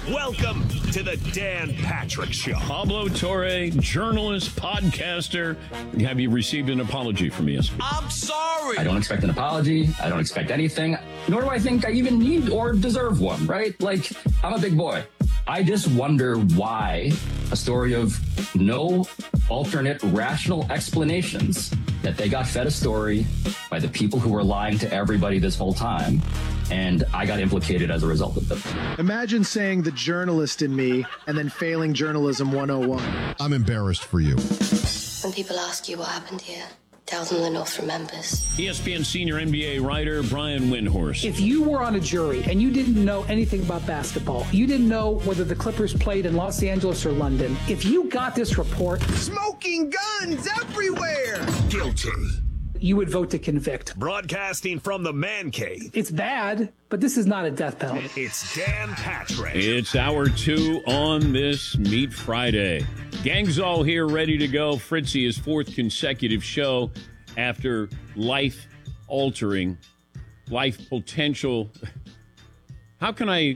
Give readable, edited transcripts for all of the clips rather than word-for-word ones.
Welcome to the Dan Patrick Show. Pablo Torre, journalist, podcaster. Have you received an apology from ESPN? I'm sorry. I don't expect an apology. I don't expect anything. Nor do I think I even need or deserve one, right? Like, I'm a big boy. I just wonder why a story of no alternate rational explanations that they got fed a story by the people who were lying to everybody this whole time, and I got implicated as a result of them. Imagine saying the journalist in me and then failing journalism 101. I'm embarrassed for you. When people ask you what happened here, tell them the North remembers. ESPN senior NBA writer Brian Windhorst. If you were on a jury and you didn't know anything about basketball, you didn't know whether the Clippers played in Los Angeles or London, if you got this report, smoking guns everywhere, Guilty. you would vote to convict. Broadcasting from the man cave. It's bad, but this is not a death penalty. It's Dan Patrick. It's hour 2 on this Meat Friday. Gang's all here ready to go. Fritzy, his 4th consecutive show after life-altering, life-potential. How can I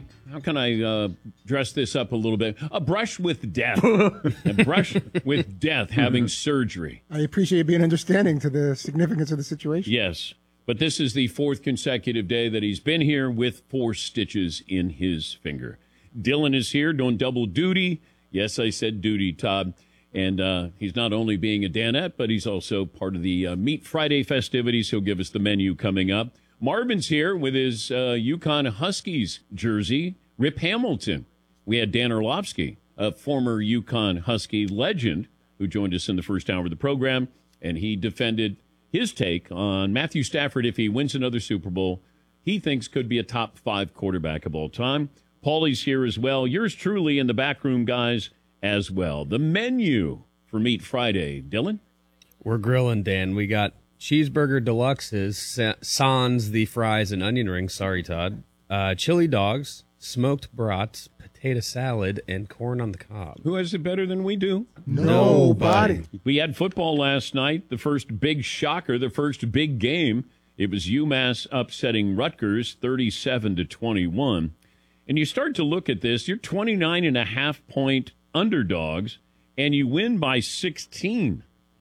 dress this up a little bit? A brush with death. A brush with death, having surgery. I appreciate you being understanding to the significance of the situation. Yes, but this is the 4th consecutive day that he's been here with 4 stitches in his finger. Dylan is here doing double duty. Yes, I said duty, Todd. And he's not only being a Danette, but he's also part of the Meat Friday festivities. He'll give us the menu coming up. Marvin's here with his UConn Huskies jersey. Rip Hamilton. We had Dan Orlovsky, a former UConn Husky legend, who joined us in the first hour of the program, and he defended his take on Matthew Stafford. If he wins another Super Bowl, he thinks could be a top 5 quarterback of all time. Paulie's here as well. Yours truly in the back room, guys, as well. The menu for Meat Friday. Dylan? We're grilling, Dan. We got cheeseburger deluxes, sans the fries and onion rings. Sorry, Todd. Chili dogs, smoked brats, potato salad, and corn on the cob. Who has it better than we do? Nobody. We had football last night, the first big shocker, the first big game. It was UMass upsetting Rutgers 37-21. And you start to look at this, you're 29.5-point underdogs, and you win by 16.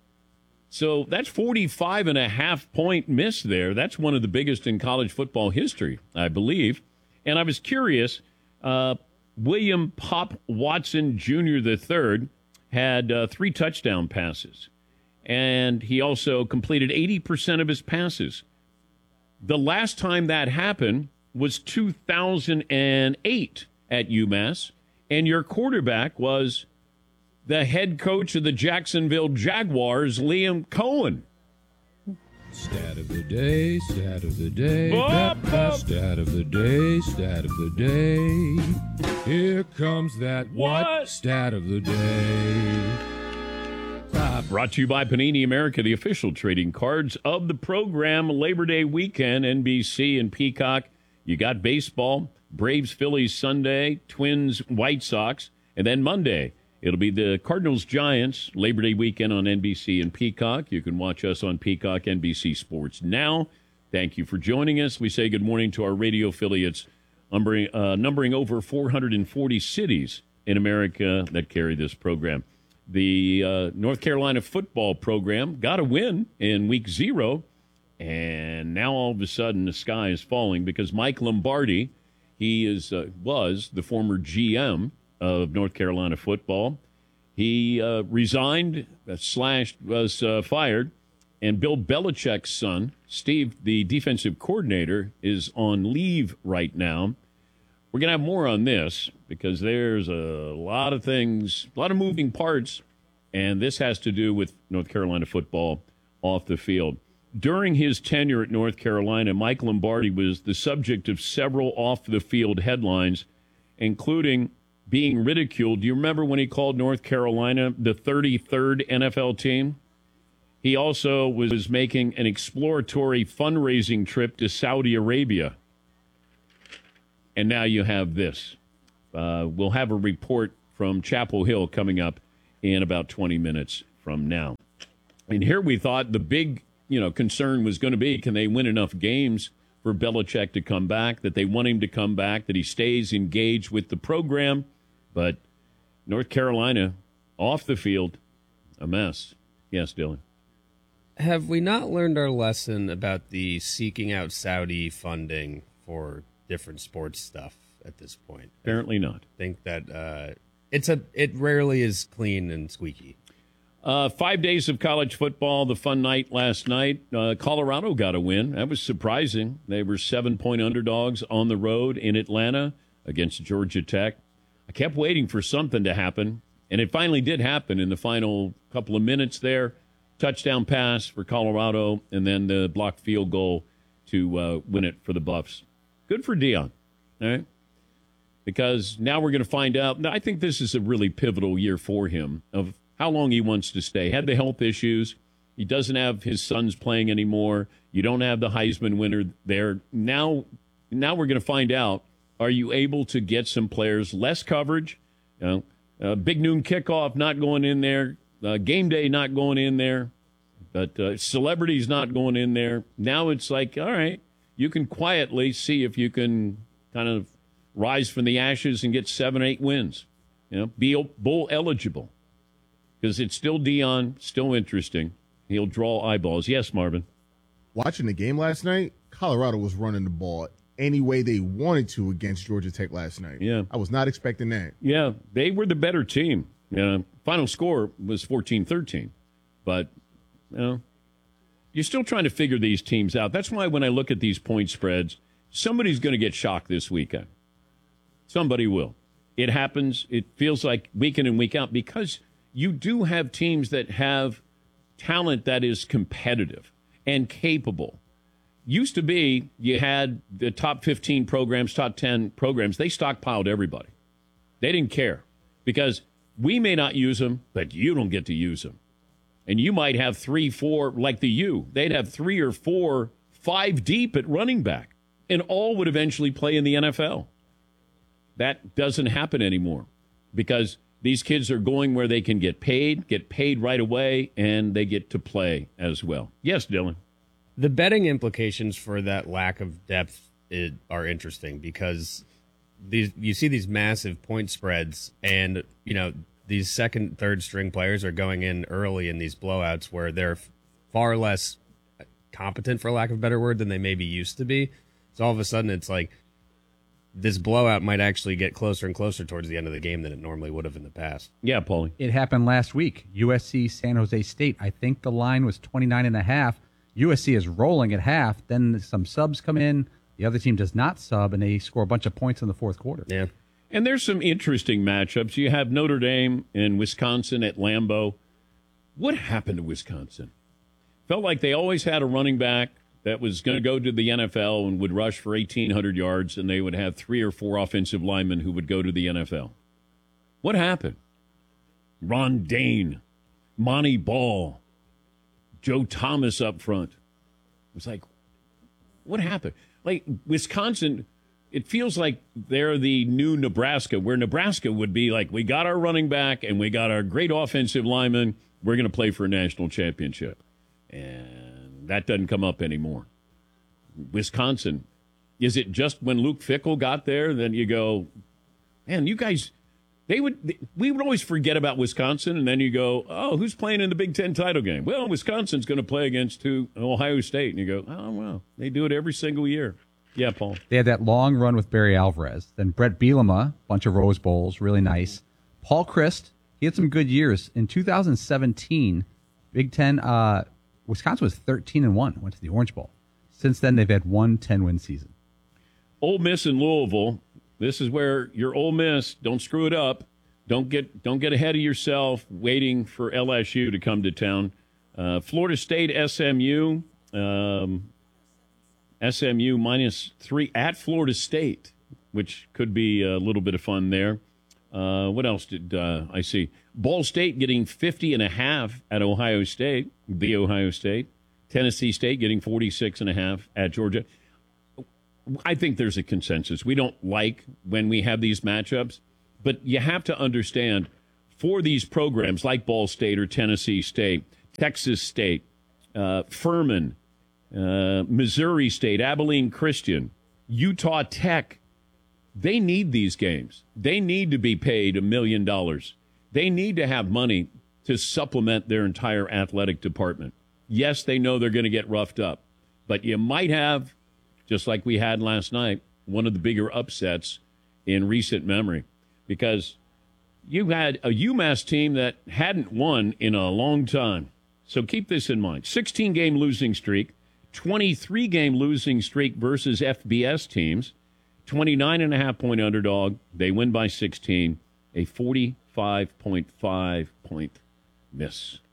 So that's 45.5-point miss there. That's one of the biggest in college football history, I believe. And I was curious, William Pop Watson Jr. III had 3 touchdown passes. And he also completed 80% of his passes. The last time that happened was 2008 at UMass. And your quarterback was the head coach of the Jacksonville Jaguars, Liam Cohen. Stat of the day, stat of the day, Bop, bop. stat of the day, stat of the day. Here comes that what? Stat of the day. Brought to you by Panini America, the official trading cards of the program. Labor Day weekend, NBC and Peacock. You got baseball, Braves, Phillies Sunday, Twins, White Sox, and then Monday. It'll be the Cardinals-Giants, Labor Day weekend on NBC and Peacock. You can watch us on Peacock, NBC Sports Now. Thank you for joining us. We say good morning to our radio affiliates, numbering over 440 cities in America that carry this program. The North Carolina football program got a win in week 0, and now all of a sudden the sky is falling because Mike Lombardi, he was the former GM of North Carolina football. He resigned, was fired, and Bill Belichick's son, Steve, the defensive coordinator, is on leave right now. We're going to have more on this because there's a lot of things, a lot of moving parts, and this has to do with North Carolina football off the field. During his tenure at North Carolina, Mike Lombardi was the subject of several off-the-field headlines, including being ridiculed. Do you remember when he called North Carolina the 33rd NFL team? He also was making an exploratory fundraising trip to Saudi Arabia. And now you have this. We'll have a report from Chapel Hill coming up in about 20 minutes from now. And here we thought the big concern was going to be, can they win enough games for Belichick to come back, that they want him to come back, that he stays engaged with the program. But North Carolina, off the field, a mess. Yes, Dylan. Have we not learned our lesson about the seeking out Saudi funding for different sports stuff at this point? Apparently not. I think that it rarely is clean and squeaky. 5 days of college football, the fun night last night. Colorado got a win. That was surprising. They were 7-point underdogs on the road in Atlanta against Georgia Tech. I kept waiting for something to happen, and it finally did happen in the final couple of minutes there. Touchdown pass for Colorado, and then the blocked field goal to win it for the Buffs. Good for Deion, all right? Because now we're going to find out. I think this is a really pivotal year for him of how long he wants to stay. Had the health issues. He doesn't have his sons playing anymore. You don't have the Heisman winner there. Now we're going to find out, are you able to get some players less coverage? Big noon kickoff not going in there. Game day not going in there. But celebrities not going in there. Now it's like, all right, you can quietly see if you can kind of rise from the ashes and get 7 or 8 wins. Be bowl eligible. Because it's still Deion, still interesting. He'll draw eyeballs. Yes, Marvin. Watching the game last night, Colorado was running the ball any way they wanted to against Georgia Tech last night. Yeah. I was not expecting that. Yeah, they were the better team. Final score was 14-13. But, you're still trying to figure these teams out. That's why when I look at these point spreads, somebody's going to get shocked this weekend. Somebody will. It happens. It feels like week in and week out because you do have teams that have talent that is competitive and capable. Used to be you had the top 15 programs, top 10 programs. They stockpiled everybody. They didn't care because we may not use them, but you don't get to use them. And you might have 3, 4, like the U. They'd have 3 or 4, 5 deep at running back, and all would eventually play in the NFL. That doesn't happen anymore because these kids are going where they can get paid right away, and they get to play as well. Yes, Dylan. The betting implications for that lack of depth are interesting because you see these massive point spreads, and these second, third string players are going in early in these blowouts where they're far less competent, for lack of a better word, than they maybe used to be. So all of a sudden, it's like this blowout might actually get closer and closer towards the end of the game than it normally would have in the past. Yeah, Paulie. It happened last week. USC San Jose State. I think the line was 29.5. USC is rolling at half. Then some subs come in. The other team does not sub, and they score a bunch of points in the fourth quarter. Yeah. And there's some interesting matchups. You have Notre Dame and Wisconsin at Lambeau. What happened to Wisconsin? Felt like they always had a running back that was going to go to the NFL and would rush for 1,800 yards, and they would have 3 or 4 offensive linemen who would go to the NFL. What happened? Ron Dane, Monty Ball, Joe Thomas up front. It was like, what happened? Like, Wisconsin, it feels like they're the new Nebraska, where Nebraska would be like, we got our running back and we got our great offensive lineman. We're going to play for a national championship. And that doesn't come up anymore. Wisconsin, is it just when Luke Fickell got there, then you go, man, you guys, we would always forget about Wisconsin, and then you go, oh, who's playing in the Big Ten title game? Well, Wisconsin's going to play against Ohio State. And you go, oh, well, they do it every single year. Yeah, Paul. They had that long run with Barry Alvarez. Then Brett Bielema, bunch of Rose Bowls, really nice. Paul Chryst, he had some good years. In 2017, Big Ten, Wisconsin was 13-1, went to the Orange Bowl. Since then, they've had one 10-win season. Ole Miss and Louisville. This is where you're Ole Miss. Don't screw it up. Don't get ahead of yourself waiting for LSU to come to town. Florida State, SMU. SMU -3 at Florida State, which could be a little bit of fun there. What else did I see? Ball State getting 50.5 at Ohio State, the Ohio State. Tennessee State getting 46.5 at Georgia. I think there's a consensus. We don't like when we have these matchups, but you have to understand for these programs like Ball State or Tennessee State, Texas State, Furman, Missouri State, Abilene Christian, Utah Tech. They need these games. They need to be paid $1 million. They need to have money to supplement their entire athletic department. Yes, they know they're going to get roughed up, but you might have, just like we had last night, one of the bigger upsets in recent memory, because you had a UMass team that hadn't won in a long time. So keep this in mind. 16-game losing streak, 23-game losing streak versus FBS teams, 29.5-point underdog. They win by 16, a 45.5-point miss.